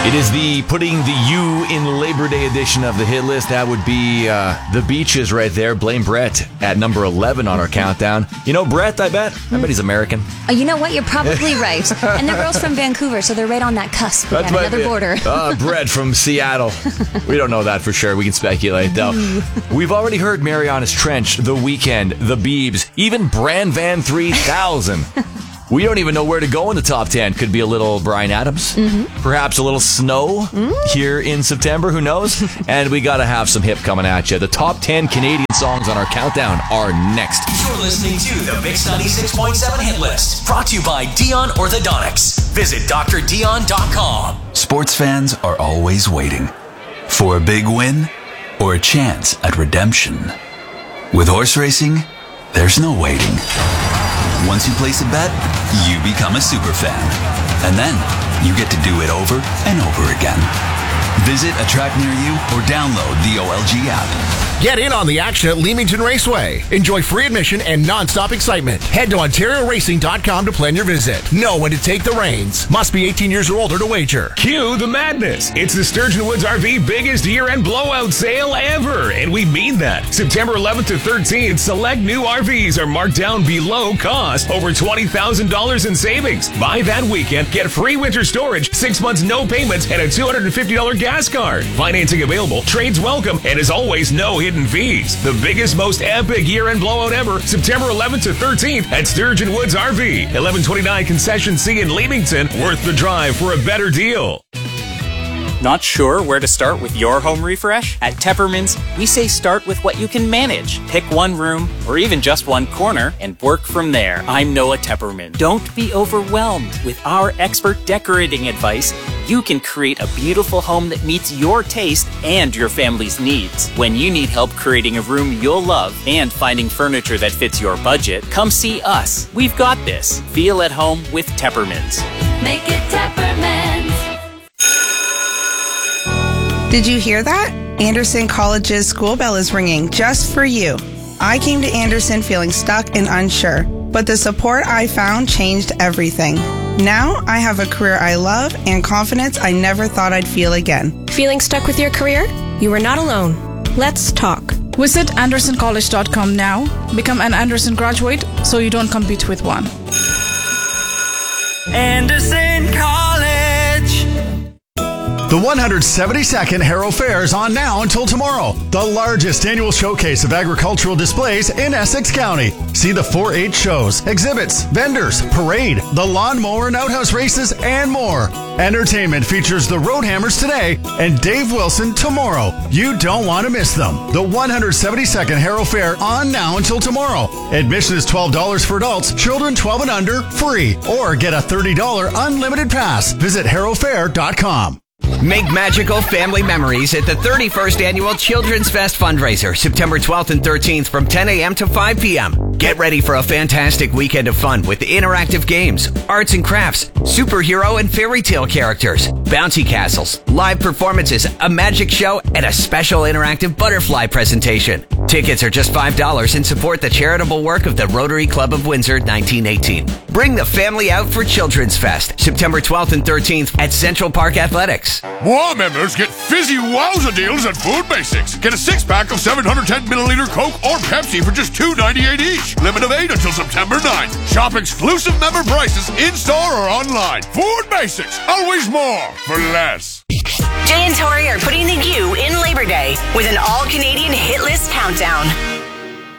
It is the putting the U in Labor Day edition of the hit list. That would be The Beaches right there. Blame Brett at number 11 on our countdown. You know Brett, I bet he's American. Oh, you know what? You're probably right. And the girl's from Vancouver, so they're right on that cusp. That's another border. Brett from Seattle. We don't know that for sure. We can speculate, though. We've already heard Marianas Trench, The Weeknd, The Biebs, even Bran Van 3000. We don't even know where to go in the top 10. Could be a little Bryan Adams. Perhaps a little Snow here in September. Who knows? And we got to have some hip coming at you. The top 10 Canadian songs on our countdown are next. You're listening to the Mix 96.7 hit list. Brought to you by Dion Orthodontics. Visit drdion.com. Sports fans are always waiting for a big win or a chance at redemption. With horse racing, there's no waiting. Once you place a bet, you become a super fan. And then you get to do it over and over again. Visit a track near you or download the OLG app. Get in on the action at Leamington Raceway. Enjoy free admission and non-stop excitement. Head to OntarioRacing.com to plan your visit. Know when to take the reins. Must be 18 years or older to wager. Cue the madness. It's the Sturgeon Woods RV biggest year-end blowout sale ever. And we mean that. September 11th to 13th, select new RVs are marked down below cost. Over $20,000 in savings. Buy that weekend. Get free winter storage, 6 months no payments, and a $250 gas card. Financing available. Trades welcome. And as always, no hidden fees. The biggest, most epic year-end blowout ever. September 11th to 13th at Sturgeon Woods RV. 1129 Concession C in Leamington. Worth the drive for a better deal. Not sure where to start with your home refresh? At Tepperman's, we say start with what you can manage. Pick one room or even just one corner and work from there. I'm Noah Tepperman. Don't be overwhelmed. With our expert decorating advice, you can create a beautiful home that meets your taste and your family's needs. When you need help creating a room you'll love and finding furniture that fits your budget, come see us. We've got this. Feel at home with Tepperman's. Make it Tepperman's. Did you hear that? Anderson College's school bell is ringing just for you. I came to Anderson feeling stuck and unsure, but the support I found changed everything. Now I have a career I love and confidence I never thought I'd feel again. Feeling stuck with your career? You are not alone. Let's talk. Visit AndersonCollege.com now. Become an Anderson graduate so you don't compete with one. Anderson College. The 172nd Harrow Fair is on now until tomorrow. The largest annual showcase of agricultural displays in Essex County. See the 4-H shows, exhibits, vendors, parade, the lawnmower and outhouse races, and more. Entertainment features the Roadhammers today and Dave Wilson tomorrow. You don't want to miss them. The 172nd Harrow Fair on now until tomorrow. Admission is $12 for adults, children 12 and under, free. Or get a $30 unlimited pass. Visit harrowfair.com. Make magical family memories at the 31st Annual Children's Fest fundraiser, September 12th and 13th from 10 a.m. to 5 p.m. Get ready for a fantastic weekend of fun with interactive games, arts and crafts, superhero and fairy tale characters, bouncy castles, live performances, a magic show, and a special interactive butterfly presentation. Tickets are just $5 and support the charitable work of the Rotary Club of Windsor 1918. Bring the family out for Children's Fest, September 12th and 13th at Central Park Athletics. More members get fizzy wowza deals at Food Basics. Get a 6-pack of 710-milliliter Coke or Pepsi for just $2.98 each. Limit of 8 until September 9th. Shop exclusive member prices in-store or online. Food Basics. Always more for less. Jay and Tori are putting the U in Labor Day with an all-Canadian hit list countdown.